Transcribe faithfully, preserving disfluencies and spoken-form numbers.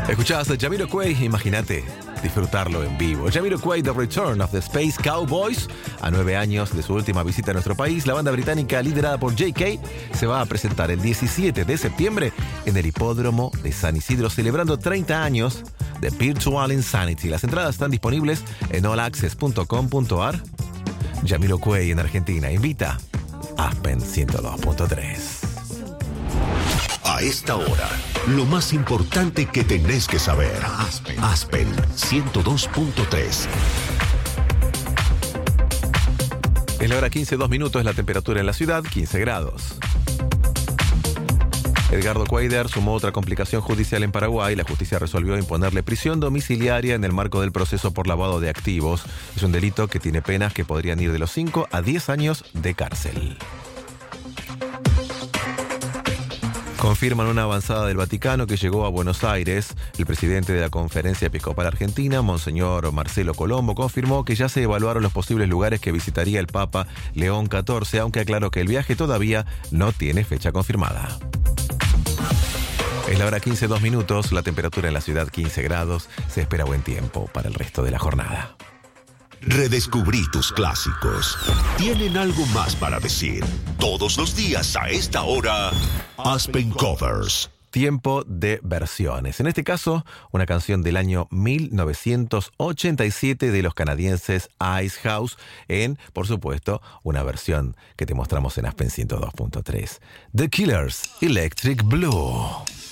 Escuchabas a Jamiroquai, imagínate disfrutarlo en vivo. Jamiroquai, The Return of the Space Cowboys. A nueve años de su última visita a nuestro país, la banda británica liderada por J K se va a presentar el diecisiete de septiembre en el hipódromo de San Isidro, celebrando treinta años de Virtual Insanity. Las entradas están disponibles en all access punto com punto a r. Jamiroquai en Argentina invita Aspen ciento dos punto tres. A esta hora, lo más importante que tenés que saber. Aspen, Aspen ciento dos punto tres. Es la hora quince, dos minutos, la temperatura en la ciudad, quince grados. Edgardo Cuader sumó otra complicación judicial en Paraguay. La justicia resolvió imponerle prisión domiciliaria en el marco del proceso por lavado de activos. Es un delito que tiene penas que podrían ir de los cinco a diez años de cárcel. Confirman una avanzada del Vaticano que llegó a Buenos Aires. El presidente de la Conferencia Episcopal Argentina, Monseñor Marcelo Colombo, confirmó que ya se evaluaron los posibles lugares que visitaría el Papa León catorce, aunque aclaró que el viaje todavía no tiene fecha confirmada. Es la hora quince, dos minutos, la temperatura en la ciudad quince grados. Se espera buen tiempo para el resto de la jornada. Redescubrí tus clásicos. Tienen algo más para decir. Todos los días a esta hora, Aspen Covers. Tiempo de versiones. En este caso, una canción del año mil novecientos ochenta y siete de los canadienses Ice House en, por supuesto, una versión que te mostramos en Aspen ciento dos punto tres. The Killers, Electric Blue.